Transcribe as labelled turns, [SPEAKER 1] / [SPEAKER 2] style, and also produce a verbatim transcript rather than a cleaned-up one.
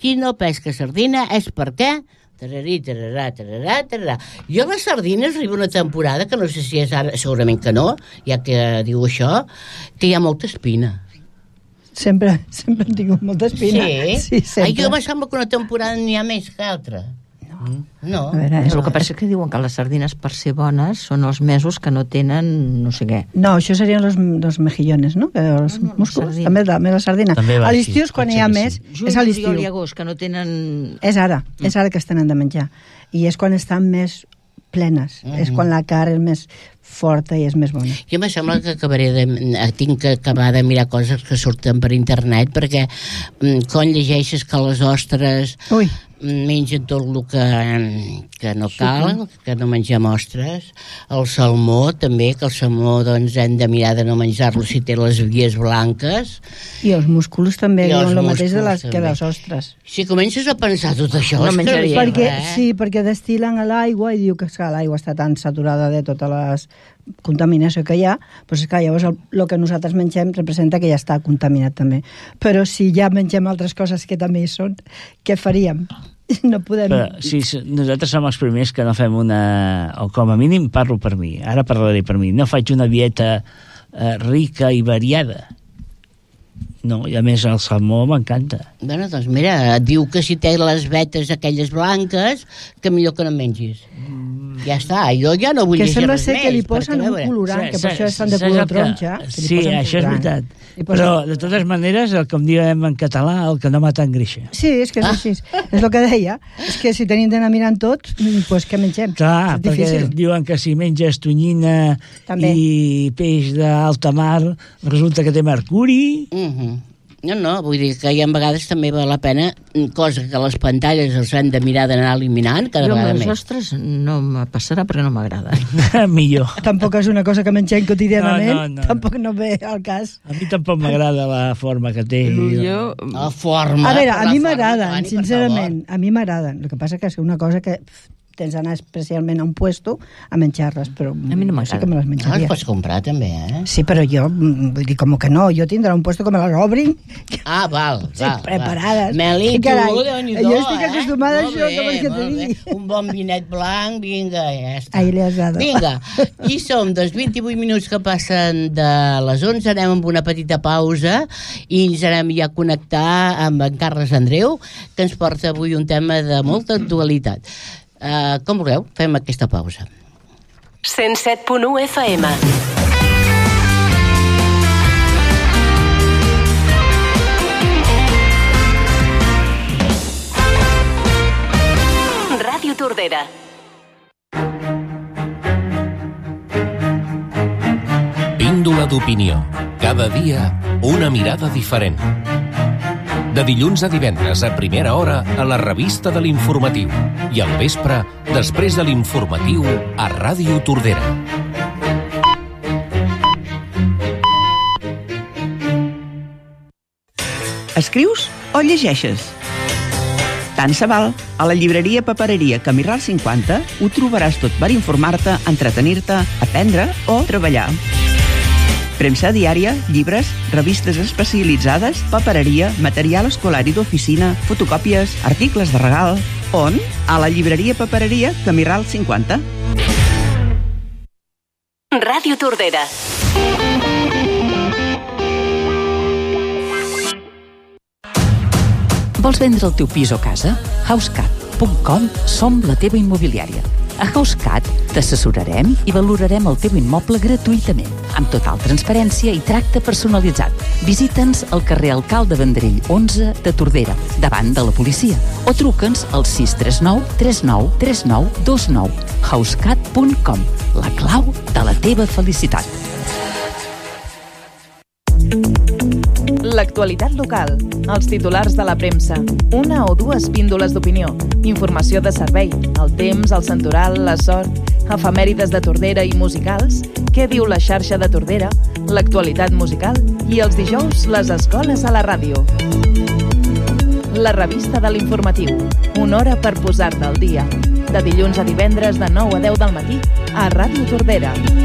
[SPEAKER 1] qui no pesca sardina és perquè... Tararí, tararà, tararà, tararà. Jo a les sardines arriba una temporada, que no sé si és ara, segurament que no, ja que diu això, que hi ha molta espina.
[SPEAKER 2] Sempre, sempre hem tingut molta espina.
[SPEAKER 1] Sí?
[SPEAKER 2] Sí, sempre.
[SPEAKER 1] Ai, jo em sembla que una temporada n'hi ha més que altra. No. No.
[SPEAKER 2] A veure,
[SPEAKER 3] És el que passa que diuen que les sardines, per ser bones, són els mesos que no tenen no sé què.
[SPEAKER 2] No, això serien els, els mejillones, no? Que els
[SPEAKER 3] No, no,
[SPEAKER 2] músculs,
[SPEAKER 3] sardina.
[SPEAKER 2] també, també la sardina.
[SPEAKER 4] També va
[SPEAKER 2] A
[SPEAKER 4] així,
[SPEAKER 2] l'estiu és quan
[SPEAKER 4] pot
[SPEAKER 2] hi ha
[SPEAKER 4] ser que
[SPEAKER 2] més,
[SPEAKER 4] sí.
[SPEAKER 2] és a l'estiu.
[SPEAKER 3] Juliol i agost, que no tenen...
[SPEAKER 2] És ara, és ara que es tenen de menjar. I és quan estan més plenes,
[SPEAKER 1] Mm-hmm.
[SPEAKER 2] és quan la carn és més forta i és més bona.
[SPEAKER 1] Jo me sembla que acabaré de... tinc que acabar de mirar coses que surten per internet, perquè mm, quan llegeixes que les ostres
[SPEAKER 2] Ui,
[SPEAKER 1] mengen tot el que, que no cal, que no mengem ostres. El salmó també, que el salmó doncs hem de mirar de no menjar-lo si té les vies blanques.
[SPEAKER 2] i els músculs també
[SPEAKER 1] I els
[SPEAKER 2] diuen el mateix de les,
[SPEAKER 1] músculs,
[SPEAKER 2] que
[SPEAKER 1] també.
[SPEAKER 2] les ostres.
[SPEAKER 1] Si comences a pensar tot això...
[SPEAKER 3] No
[SPEAKER 1] és que
[SPEAKER 3] menjaria
[SPEAKER 1] hi ha
[SPEAKER 2] Perquè,
[SPEAKER 1] res.
[SPEAKER 2] sí, perquè destil·len a l'aigua i diu que esclar, l'aigua està tan saturada de tota la contaminació que hi ha, doncs esclar, llavors el, el que nosaltres mengem representa que ja està contaminat també. Però si ja mengem altres coses que també hi són, què faríem? No podem...
[SPEAKER 4] Però, sí, nosaltres som els primers que no fem una... O com a mínim parlo per mi, ara parlaré per mi. No faig una dieta eh, rica i variada. No, i a més el salmó m'encanta.
[SPEAKER 1] Bueno, doncs mira, et diu que si té les vetes aquelles blanques, que millor que no en mengis. Ja està, jo ja no vull
[SPEAKER 2] que
[SPEAKER 1] llegir
[SPEAKER 2] sembla
[SPEAKER 1] res
[SPEAKER 2] ser que li
[SPEAKER 1] més,
[SPEAKER 2] posen
[SPEAKER 1] perquè, a
[SPEAKER 2] un
[SPEAKER 1] veure,
[SPEAKER 2] colorant, que per això estan de
[SPEAKER 4] Saps
[SPEAKER 2] color
[SPEAKER 4] el que-
[SPEAKER 2] taronja. que li
[SPEAKER 4] Sí,
[SPEAKER 2] posen
[SPEAKER 4] això és
[SPEAKER 2] colorant.
[SPEAKER 4] veritat.
[SPEAKER 2] Li posen-
[SPEAKER 4] Però, de totes maneres, el com diem en català, el que no mata engreixa.
[SPEAKER 2] Sí, és que és així. És el que deia. És que si tenim d'anar mirant tot, doncs què mengem?
[SPEAKER 4] Clar,
[SPEAKER 2] és
[SPEAKER 4] perquè
[SPEAKER 2] difícil.
[SPEAKER 4] diuen que si menges tonyina
[SPEAKER 2] També.
[SPEAKER 4] i peix d'alta mar, resulta que té mercuri.
[SPEAKER 1] Mhm. No, no, vull dir que hi ha vegades també val la pena, cosa que les pantalles els hem de mirar d'anar eliminant cada
[SPEAKER 3] Jo amb
[SPEAKER 1] vegada
[SPEAKER 3] les
[SPEAKER 1] més.
[SPEAKER 3] ostres no me passarà perquè no m'agrada.
[SPEAKER 4] Millor.
[SPEAKER 2] Tampoc és una cosa que mengem quotidianament,
[SPEAKER 4] No, no, no.
[SPEAKER 2] tampoc no ve al cas.
[SPEAKER 4] A mi tampoc m'agrada la forma que té.
[SPEAKER 3] Jo...
[SPEAKER 1] La forma...
[SPEAKER 2] A veure,
[SPEAKER 1] per
[SPEAKER 2] a
[SPEAKER 1] la
[SPEAKER 2] mi
[SPEAKER 1] forma,
[SPEAKER 2] m'agraden,
[SPEAKER 1] Toni, per
[SPEAKER 2] sincerament, a mi m'agraden. El que passa que és una cosa que pf, tens d'anar especialment a un puesto a menjar-les, però
[SPEAKER 3] A mi no m'agrada.
[SPEAKER 2] sí que me les
[SPEAKER 1] favor. Ah,
[SPEAKER 2] menjaria.
[SPEAKER 1] les pots comprar també, eh?
[SPEAKER 2] Sí, però jo, mm, vull dir, com que no, jo tindré un puesto que me les obrin,
[SPEAKER 1] Ah, val,
[SPEAKER 2] sí,
[SPEAKER 1] val.
[SPEAKER 2] preparades.
[SPEAKER 1] Meli,
[SPEAKER 2] I
[SPEAKER 1] tu,
[SPEAKER 2] carai,
[SPEAKER 1] Déu-n'hi-do,
[SPEAKER 2] jo estic
[SPEAKER 1] eh?
[SPEAKER 2] acostumada a
[SPEAKER 1] Molt
[SPEAKER 2] això,
[SPEAKER 1] bé,
[SPEAKER 2] que vols que
[SPEAKER 1] molt
[SPEAKER 2] te
[SPEAKER 1] bé.
[SPEAKER 2] digui?
[SPEAKER 1] Un bon vinet blanc, vinga, ja està.
[SPEAKER 2] Ahí li has dado.
[SPEAKER 1] Vinga, i som dos vint-i-vuit minuts que passen de les onze, anem amb una petita pausa i ens anem ja a connectar amb en Carles Andreu, que ens porta avui un tema de molta actualitat. Uh, com vulgueu, fem aquesta pausa.
[SPEAKER 5] cent set punt u F M. Ràdio Tordera.
[SPEAKER 6] Píndola d'opinió. Cada dia una mirada diferent. De dilluns a divendres a primera hora a la revista de l'Informatiu i al vespre, després de l'Informatiu, a Ràdio Tordera.
[SPEAKER 7] Escrius o llegeixes? Tant se val. A la llibreria Papereria Camí Ral cinquanta ho trobaràs tot per informar-te, entretenir-te, aprendre o treballar. Premsa diària, llibres, revistes especialitzades, papereria, material escolar i d'oficina, fotocòpies, articles de regal... On? A la llibreria Papereria Camí Ral cinquanta.
[SPEAKER 5] Ràdio Tordera.
[SPEAKER 8] Vols vendre el teu pis o casa? housecat punt com som la teva immobiliària. A HouseCat t'assessorarem i valorarem el teu immoble gratuïtament, amb total transparència i tracte personalitzat. Visita'ns al carrer Alcalde Vendrell onze de Tordera, davant de la policia, o truca'ns al sis tres nou tres nou tres nou dos nou. housecat punt com, la clau de la teva felicitat.
[SPEAKER 9] L'actualitat local, els titulars de la premsa, una o dues píndoles d'opinió, informació de servei, el temps, el santoral, la sort, efemèrides de Tordera i musicals, què diu la xarxa de Tordera, l'actualitat musical i els dijous les escoles a la ràdio. La revista de l'Informatiu, una hora per posar-te al dia. De dilluns a divendres de nou a deu del matí a Ràdio Tordera.